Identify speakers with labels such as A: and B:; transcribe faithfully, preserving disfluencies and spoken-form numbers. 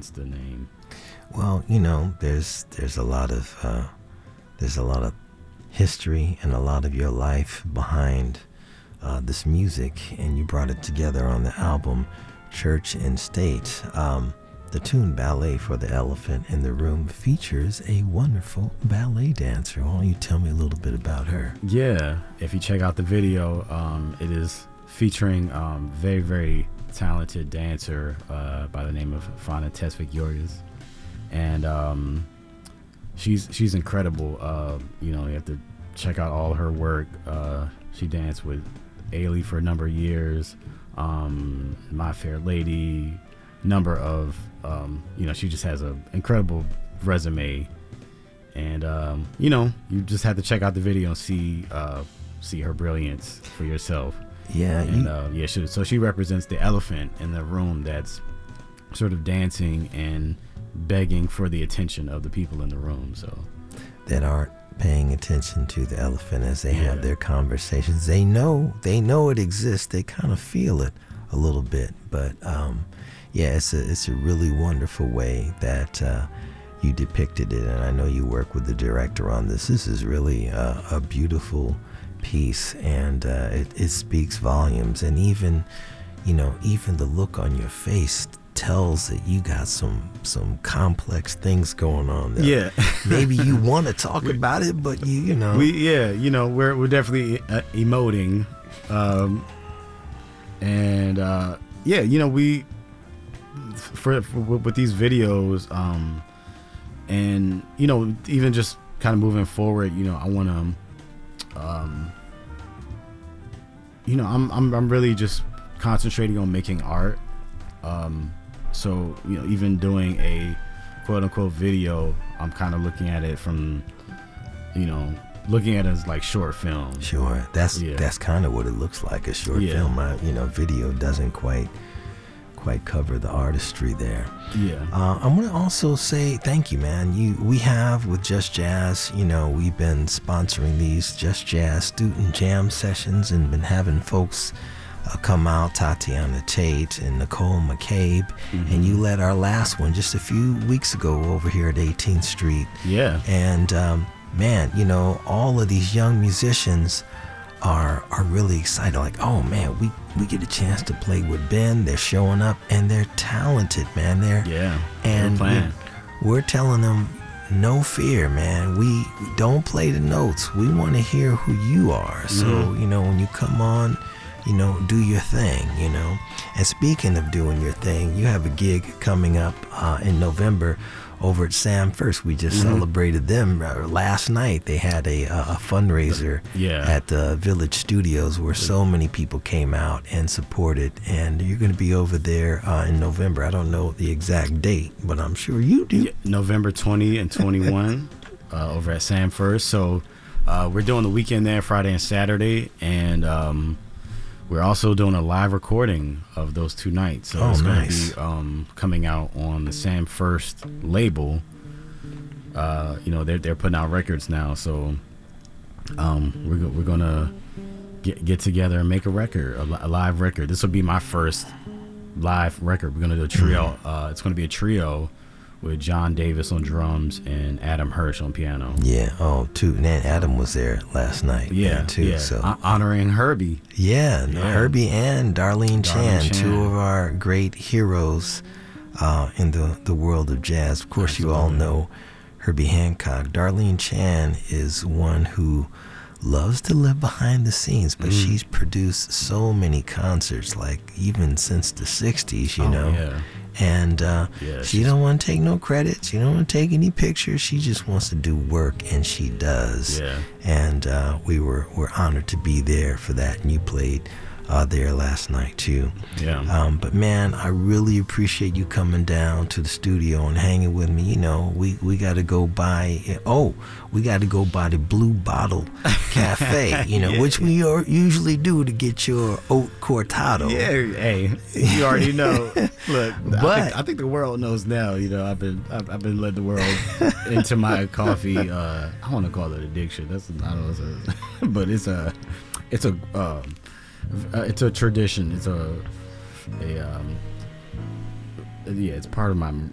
A: hence the name.
B: Well, you know, there's there's a lot of uh, there's a lot of history and a lot of your life behind uh, this music, and you brought it together on the album Church and State. Um, the tune Ballet for the Elephant in the Room features a wonderful ballet dancer. Why don't you tell me a little bit about her?
A: Yeah, if you check out the video, um, it is featuring um, very, very talented dancer uh, by the name of Fana Tesfaye-Yorgas. And um, she's she's incredible. Uh, you know, you have to check out all her work. Uh, she danced with Ailey for a number of years, um, My Fair Lady, number of, um, you know, she just has an incredible resume. And, um, you know, you just have to check out the video and see, uh, see her brilliance for yourself.
B: Yeah.
A: And,
B: You,
A: uh, yeah, she, so she represents the elephant in the room that's sort of dancing and begging for the attention of the people in the room. So
B: that aren't paying attention to the elephant as they
A: Yeah.
B: have their conversations. They know they know it exists. They kind of feel it a little bit, but um, yeah, it's a it's a really wonderful way that uh, you depicted it. And I know you work with the director on this. This is really a, a beautiful piece, and uh, it it speaks volumes. And even you know even the look on your face tells that you got some some complex things going on there.
A: yeah,
B: Maybe you want to talk about it, but you you know
A: we yeah, you know, we're we're definitely uh, emoting, um, and uh, yeah, you know, we for, for with these videos, um, and you know, even just kind of moving forward, you know, I want to, um, you know, I'm I'm I'm really just concentrating on making art. Um, so, you know, even doing a quote unquote video, I'm kind of looking at it from, you know, looking at it as like short film.
B: Sure, that's
A: Yeah.
B: that's kind of what it looks like, a short
A: Yeah.
B: film. I, you know, video doesn't quite quite cover the artistry there.
A: Yeah.
B: Uh, I want to also say thank you, man. You we have with Just Jazz, you know, we've been sponsoring these Just Jazz student jam sessions and been having folks uh, come out, Tatiana Tate and Nicole McCabe,
A: Mm-hmm.
B: and you led our last one just a few weeks ago over here at eighteenth Street.
A: Yeah.
B: And um, man, you know, all of these young musicians are are really excited. Like, oh man, we we get a chance to play with Ben. They're showing up and they're talented, man. They're
A: Yeah.
B: and
A: We're playing.
B: we're, we're telling them, no fear, man. We, we don't play the notes. We want to hear who you are. So
A: Mhm.
B: you know, when you come on, you know, do your thing. You know. And speaking of doing your thing, you have a gig coming up uh, in November over at Sam First. We just
A: Mhm.
B: celebrated them uh, last night. They had a, a fundraiser
A: Yeah.
B: at the Village Studios where so many people came out and supported. And you're going to be over there uh, in November. I don't know the exact date, but I'm sure you do.
A: Yeah, November twentieth and twenty-first uh, over at Sam First. So uh, we're doing the weekend there, Friday and Saturday, and um, we're also doing a live recording of those two nights. So
B: Oh,
A: it's going
B: nice.
A: to be um, coming out on the Sam First label. Uh, you know, they're they're putting out records now, so um, we're go- we're gonna get get together and make a record, a, li- a live record. This will be my first live record. We're gonna do a trio. Uh, it's gonna be a trio with John Davis on drums and Adam Hirsch on piano.
B: Yeah. Oh, too. And then Adam was there last night.
A: Yeah,
B: man, too.
A: yeah.
B: So
A: Hon- honoring Herbie.
B: yeah, no,
A: Yeah.
B: Herbie and Darlene,
A: Darlene
B: Chan, two
A: Chan.
B: of our great heroes uh, in the the world of jazz. Of course, you all
A: Absolutely.
B: know Herbie Hancock. Darlene Chan is one who loves to live behind the scenes, but
A: Mm.
B: she's produced so many concerts, like even since the sixties, you
A: Oh,
B: know.
A: yeah.
B: And uh,
A: Yeah,
B: she
A: she's-
B: don't want to take no credit. She don't want to take any pictures. She just wants to do work, and she does.
A: Yeah.
B: And uh, we were were honored to be there for that. And you played uh, there last night too.
A: Yeah.
B: Um, but man, I really appreciate you coming down to the studio and hanging with me. You know, we, we got to go by. Oh, we got to go by the Blue Bottle Cafe. You know,
A: Yeah.
B: which we are usually do to get your oat cortado.
A: Yeah, hey, you already know. Look, I,
B: But-
A: think, I think the world knows now. You know, I've been I've, I've been led the world into my coffee. Uh, I want to call it addiction. That's I don't know, it's a, but it's a it's a um, uh, it's a tradition. It's a a um, yeah, it's part of my